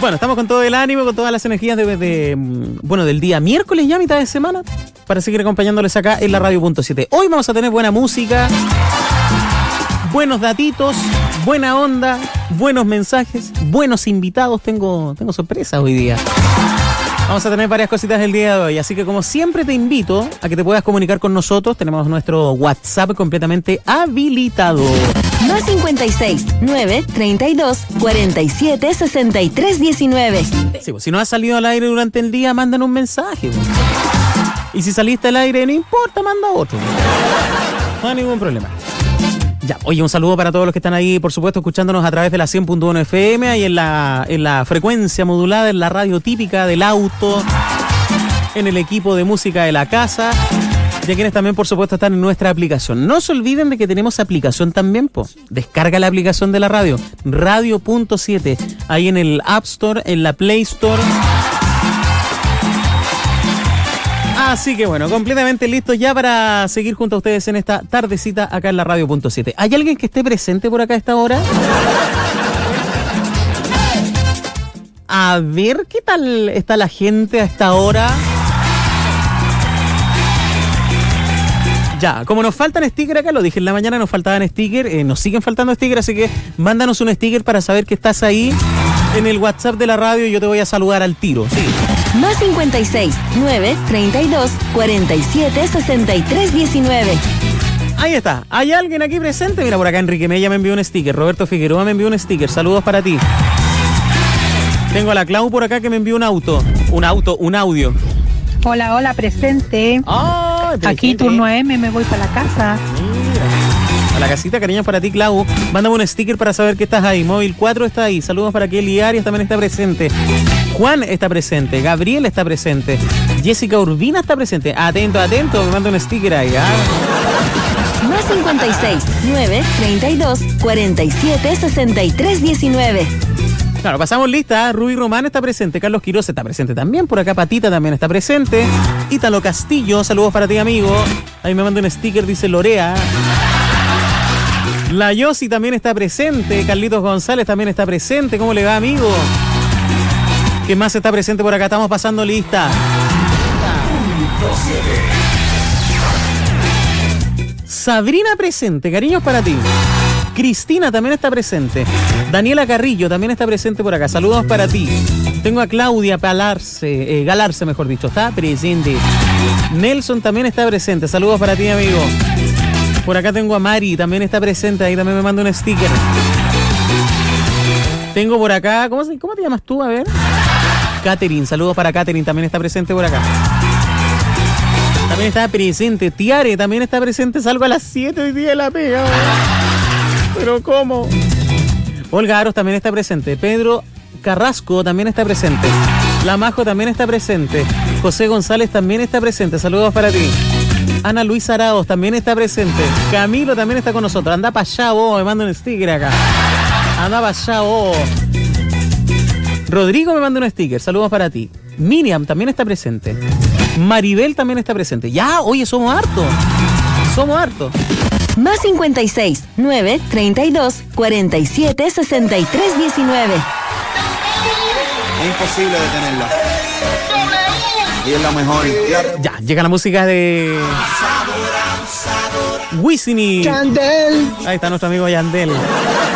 Bueno, estamos con todo el ánimo, con todas las energías del día miércoles ya, mitad de semana, para seguir acompañándoles acá en la Radio.7. Hoy vamos a tener buena música, buenos datitos, buena onda, buenos mensajes, buenos invitados. Tengo sorpresa hoy día. Vamos a tener varias cositas el día de hoy, así que como siempre te invito a que te puedas comunicar con nosotros. Tenemos nuestro WhatsApp completamente habilitado. Más 56 9 32 47 63 19. Sí, pues, si no has salido al aire durante el día, mandan un mensaje. Pues. Y si saliste al aire, no importa, manda otro. No hay ningún problema. Ya, oye, un saludo para todos los que están ahí, por supuesto, escuchándonos a través de la 100.1 FM, ahí en la frecuencia modulada, en la radio típica del auto, en el equipo de música de la casa, y a quienes también, por supuesto, están en nuestra aplicación. No se olviden de que tenemos aplicación también, Descarga la aplicación de la radio, Radio.7, ahí en el App Store, en la Play Store. Así que bueno, completamente listos ya para seguir junto a ustedes en esta tardecita acá en la Radio.7. ¿Hay alguien que esté presente por acá a esta hora? A ver, ¿qué tal está la gente a esta hora? Ya, como nos faltan stickers acá, lo dije en la mañana, nos faltaban stickers, nos siguen faltando stickers, así que mándanos un sticker para saber que estás ahí en el WhatsApp de la radio y yo te voy a saludar al tiro, sí. Más 56 9 32 47 63 19. Ahí está. ¿Hay alguien aquí presente? Mira, por acá Enrique Mella me envió un sticker. Roberto Figueroa me envió un sticker. Saludos para ti. Tengo a la Clau por acá que me envió un audio. Hola, presente. Oh, aquí turno M, me voy para la casa. Mira. A la casita, cariños para ti, Clau. Mándame un sticker para saber que estás ahí. Móvil 4 está ahí. Saludos para Kelly Arias, también está presente. Juan está presente. Gabriel está presente. Jessica Urbina está presente. Atento. Me manda un sticker ahí. Más 56 9 32 47 63 19. Claro, pasamos lista. Rubí Román está presente. Carlos Quiroz está presente también. Por acá Patita también está presente. Ítalo Castillo, saludos para ti, amigo. Ahí me manda un sticker, dice Lorea. La Yossi también está presente. Carlitos González también está presente. ¿Cómo le va, amigo? ¿Quién más está presente por acá? Estamos pasando lista. Sabrina presente. Cariños para ti. Cristina también está presente. Daniela Carrillo también está presente por acá. Saludos para ti. Tengo a Claudia Galarse, mejor dicho. Está presente. Nelson también está presente. Saludos para ti, amigo. Por acá tengo a Mari, también está presente. Ahí también me manda un sticker. Tengo por acá, ¿cómo te llamas tú? A ver. Catherine, saludos para Catherine, también está presente por acá. También está presente. Tiare también está presente. Salgo a las 7 hoy día de la pega. Pero ¿cómo? Olga Aros también está presente. Pedro Carrasco también está presente. La Majo también está presente. José González también está presente. Saludos para ti. Ana Luisa Araos también está presente. Camilo también está con nosotros. Anda pa' allá vos, me manda un sticker acá. Anda pa' allá vos. Rodrigo me manda un sticker. Saludos para ti. Miriam también está presente. Maribel también está presente. Ya, oye, somos hartos. Más 56 9 32 47 63 19. Es imposible detenerla. Y es la mejor. Ya, llega la música de Wisin y Yandel. ahí está nuestro amigo Yandel.